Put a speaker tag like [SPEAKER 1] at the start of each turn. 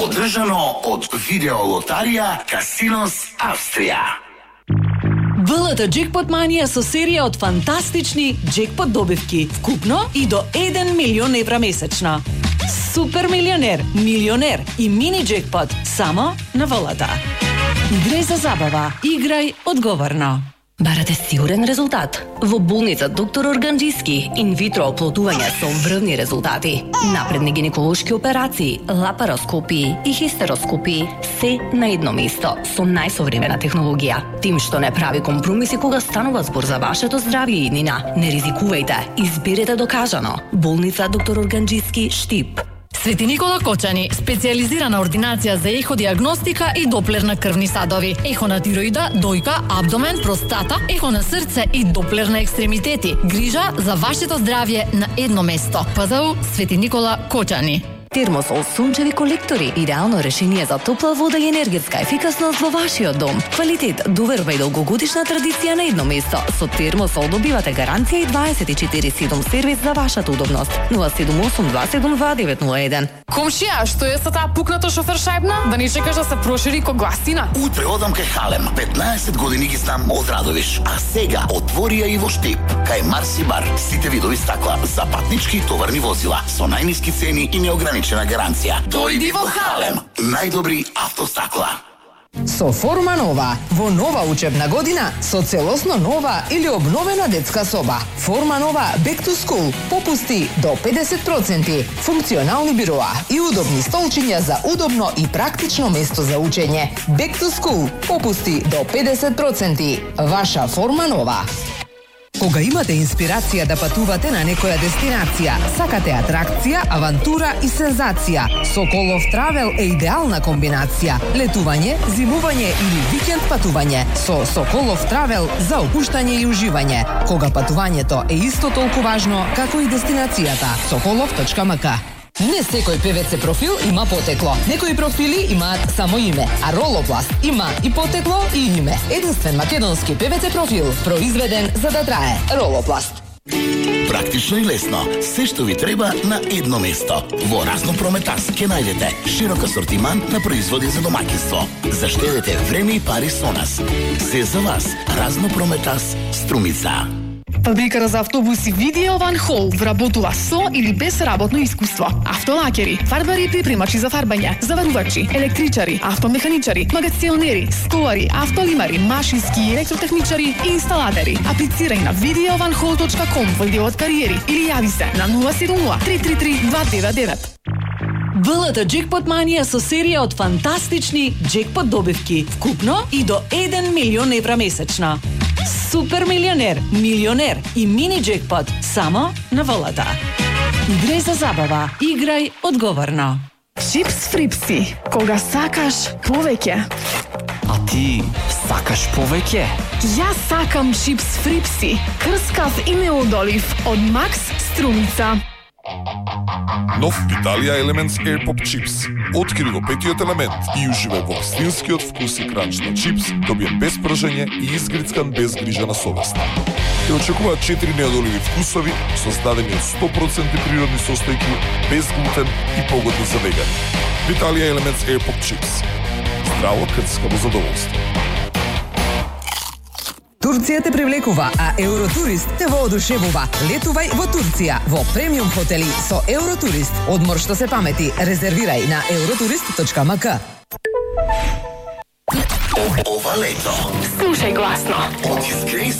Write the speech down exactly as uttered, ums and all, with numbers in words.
[SPEAKER 1] Поддржано од видеолотарија Касинос Австрија.
[SPEAKER 2] ВЛТ Джекпот Манија со серија од фантастични джекпот добивки, вкупно и до еден милион евра месечно. Супер милионер, милионер и мини джекпот само на ВЛТ. Играј за забава, играј одговорно.
[SPEAKER 3] Барате сигурен резултат? Во болница доктор Органџиски инвитро оплодување со врвни резултати, напредни гинеколошки операции, лапароскопии и хистероскопии, се на едно место со најсовремена технологија. Тим што не прави компромиси кога станува збор за вашето здравје и иднина. Не ризикувајте, изберете докажано. Болница доктор Органџиски, Штип.
[SPEAKER 4] Свети Никола Кочани, специјализирана ординација за еходиагностика и доплер на крвни садови, ехо на тироида, дојка, абдомен, простата, ехо на срце и доплер на екстремитети. Грижа за вашето здравје на едно место. ПЗУ Свети Никола Кочани.
[SPEAKER 3] Термосол сончеви колектори, идеално решение за топла вода и енергетска ефикасност во вашиот дом. Квалитет, доверба и долгогодишна традиција на едно место. Со Термосол добивате гаранција и дваесет и четири седум сервис за вашата удобност. нула седум осум два седум два девет нула еден.
[SPEAKER 5] Комшија, што е со таа пукната шофер шајбна? Да не чекаш да се прошири ко гласина?
[SPEAKER 1] Утре одам кај Халем. петнаесет години ги знам од Радовиш. А сега отворија и во Штип. Кај Марси бар. Сите видови стакла за патнички и товарни возила. Со најниски цени и неограничена гаранција. Дојди во Халем. Најдобри автостакла.
[SPEAKER 6] Со Форма Нова, во нова учебна година, со целосно нова или обновена детска соба. Форма Нова Back to School, попусти до педесет проценти, функционални бироа и удобни столчиња за удобно и практично место за учење. Back to School, попусти до педесет проценти. Ваша Форма Нова. Кога имате инспирација да патувате на некоја дестинација, сакате атракција, авантура и сензација, Соколов Травел е идеална комбинација. Летување, зимување или викенд патување со Соколов Травел за опуштање и уживање. Кога патувањето е исто толку важно како и дестинацијата. соколов точка ем ка. Не секој ПВЦ профил има потекло. Некои профили имаат само име, а Ролопласт има и потекло и име. Единствен македонски ПВЦ профил, произведен за да трае. Ролопласт.
[SPEAKER 1] Практично и лесно. Се што ви треба на едно место. Во Разнопрометас ќе најдете широк асортиман на производи за домаќинство. Заштедете време и пари со нас. Се за вас. Разнопрометас Струмица.
[SPEAKER 5] Фабриката за автобуси Видео Ван Хол вработува со или без работно искуство. Автолакери, фарбари и припремачи за фарбање, заварувачи, електричари, автомеханичари, магационери, столари, автолимари, машински и електротехничари и инсталатери. Аплицирај на видео ван хол точка ком во делот кариери или јави се на нула седум нула три три три два девет девет.
[SPEAKER 2] ВЛТ Джекпот Манија со серија од фантастични джекпот добивки, вкупно и до еден милион евра месечно. Супер милионер, милионер и мини джекпот само на ВЛТ. Играј за забава, играј одговорно.
[SPEAKER 5] Чипс фрипси, кога сакаш повеќе.
[SPEAKER 7] А ти сакаш повеќе?
[SPEAKER 5] Јас сакам чипс фрипси, крскав и неодолив од Макс Струмица.
[SPEAKER 8] Нов Италија Elements Air Pop Chips. Откри го петиот елемент и уживај во вистинскиот вкус и кранч на чипс, добиен без пржење и изгрицкан без грижа на совест. Те очекуваат четири неодоливи вкусови, создадени од сто проценти природни состојки, без глутен и погодни за вегани. Италија Elements Air Pop Chips. Здраво крцкаво задоволство.
[SPEAKER 6] Турција те привлекува, а Евротурист те воодушевува. Летувај во Турција, во премиум хотели со Евротурист. Одмор што се памети, резервирај на евротурист точка ем ка.
[SPEAKER 1] Ова лето
[SPEAKER 5] Слушај гласно.
[SPEAKER 1] од Disgrace